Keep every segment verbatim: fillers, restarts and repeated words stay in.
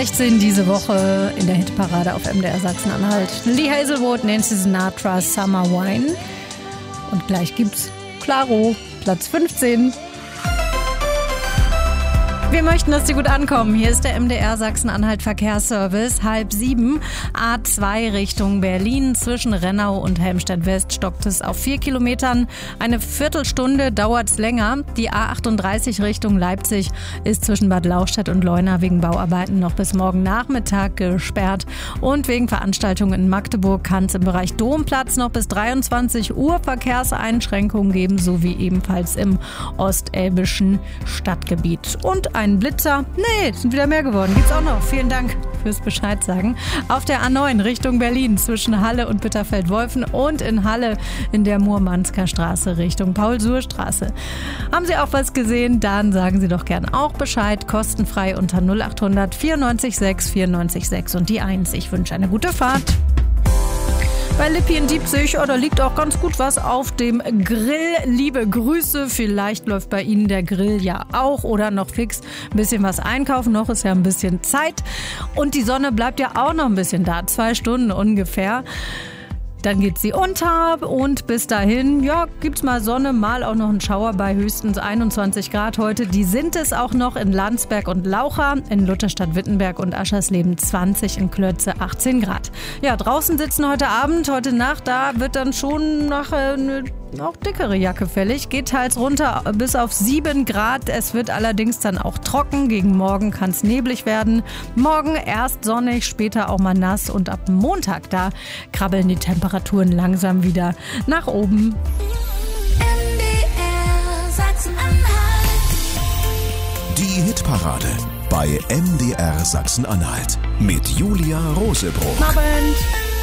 sechzehn diese Woche in der Hitparade auf M D R Sachsen-Anhalt. Lee Hazelwood, Nancy Sinatra, Summer Wine. Und gleich gibt's Claro, Platz fünfzehn. Wir möchten, dass Sie gut ankommen. Hier ist der M D R Sachsen-Anhalt Verkehrsservice. Halb sieben, A zwei Richtung Berlin. Zwischen Rennau und Helmstedt-West stockt es auf vier Kilometern. Eine Viertelstunde dauert es länger. Die A achtunddreißig Richtung Leipzig ist zwischen Bad Lauchstädt und Leuna wegen Bauarbeiten noch bis morgen Nachmittag gesperrt. Und wegen Veranstaltungen in Magdeburg kann es im Bereich Domplatz noch bis dreiundzwanzig Uhr Verkehrseinschränkungen geben, sowie ebenfalls im ostelbischen Stadtgebiet. Und ein Blitzer. Nee, es sind wieder mehr geworden. Gibt's auch noch. Vielen Dank fürs Bescheid sagen. Auf der A neun Richtung Berlin zwischen Halle und Bitterfeld-Wolfen und in Halle in der Murmansker Straße Richtung Paul-Suhr-Straße. Haben Sie auch was gesehen? Dann sagen Sie doch gern auch Bescheid. Kostenfrei unter null acht hundert vierundneunzig sechs vierundneunzig sechs und die eins. Ich wünsche eine gute Fahrt. Bei Lippi in Diepzig, oh, da liegt auch ganz gut was auf dem Grill. Liebe Grüße, vielleicht läuft bei Ihnen der Grill ja auch oder noch fix ein bisschen was einkaufen. Noch ist ja ein bisschen Zeit und die Sonne bleibt ja auch noch ein bisschen da, zwei Stunden ungefähr. Dann geht sie unter und bis dahin, ja, gibt's mal Sonne, mal auch noch einen Schauer bei höchstens einundzwanzig Grad heute. Die sind es auch noch in Landsberg und Laucha, in Lutherstadt-Wittenberg und Aschersleben zwanzig, in Klötze achtzehn Grad. Ja, draußen sitzen heute Abend, heute Nacht, da wird dann schon nachher eine auch dickere Jacke fällig. Geht teils runter bis auf sieben Grad. Es wird allerdings dann auch trocken. Gegen morgen kann es neblig werden. Morgen erst sonnig, später auch mal nass. Und ab Montag, da krabbeln die Temperaturen langsam wieder nach oben. M D R Sachsen-Anhalt. Die Hitparade bei M D R Sachsen-Anhalt mit Julia Rosebrock. Abend.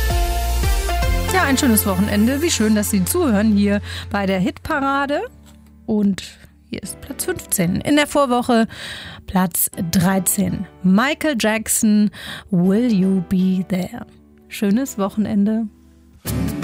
Ja, ein schönes Wochenende. Wie schön, dass Sie zuhören hier bei der Hitparade. Und hier ist Platz fünfzehn. In der Vorwoche Platz dreizehn. Michael Jackson, Will You Be There? Schönes Wochenende.